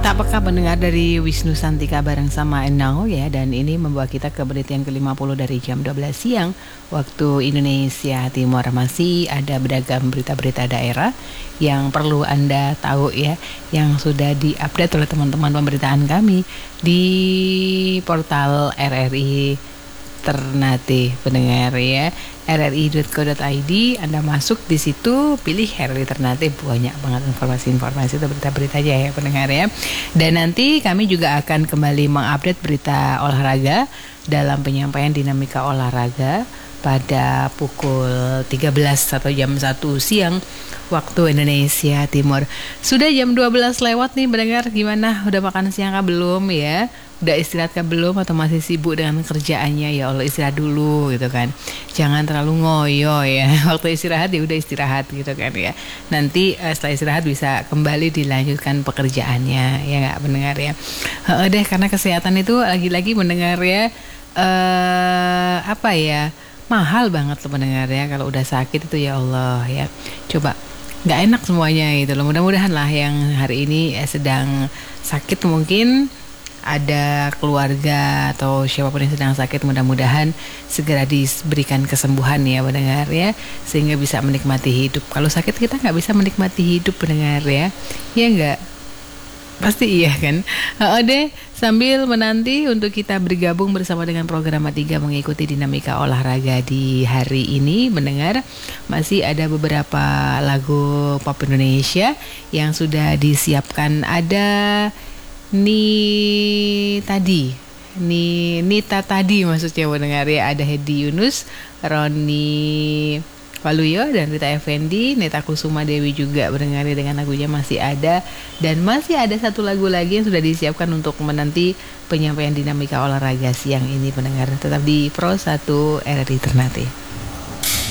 Tak peka mendengar dari Wisnu Santika bareng sama Enau ya. Dan ini membawa kita ke berita yang ke-50 dari jam 12 siang waktu Indonesia Timur. Masih ada beragam berita-berita daerah yang perlu Anda tahu ya, yang sudah diupdate oleh teman-teman pemberitaan kami di portal RRI Ternate pendengar ya, rri.co.id. Anda masuk di situ, pilih RRI Ternate, banyak banget informasi-informasi atau berita-berita aja ya pendengar ya. Dan nanti kami juga akan kembali mengupdate berita olahraga dalam penyampaian dinamika olahraga pada pukul 13 atau jam 1 siang waktu Indonesia Timur. Sudah jam 12 lewat nih pendengar, gimana? Udah makan siang kah belum ya? Udah istirahat kah belum atau masih sibuk dengan kerjaannya? Ya Allah, istirahat dulu gitu kan. Jangan terlalu ngoyo ya. Waktu istirahat ya udah istirahat gitu kan ya. Nanti setelah istirahat bisa kembali dilanjutkan pekerjaannya ya nggak pendengar ya. Deh, karena kesehatan itu lagi-lagi mendengar ya, apa ya, mahal banget loh pendengar ya. Kalau udah sakit itu ya Allah ya, coba nggak enak semuanya gitu loh. Mudah-mudahan lah yang hari ini sedang sakit, mungkin ada keluarga atau siapapun yang sedang sakit, mudah-mudahan segera diberikan kesembuhan ya pendengar ya, sehingga bisa menikmati hidup. Kalau sakit kita nggak bisa menikmati hidup pendengar ya, ya nggak? Pasti iya kan? Deh, sambil menanti untuk kita bergabung bersama dengan program 3 mengikuti dinamika olahraga di hari ini mendengar, masih ada beberapa lagu pop Indonesia yang sudah disiapkan. Ada Nita tadi maksudnya mendengar ya, ada Hedi Yunus, Roni Waluyo dan Rita Effendi, Neta Kusuma Dewi juga mendengar dengan lagunya masih ada. Dan masih ada satu lagu lagi yang sudah disiapkan untuk menanti penyampaian dinamika olahraga siang ini pendengar. Tetap di Pro 1 RRI Ternate.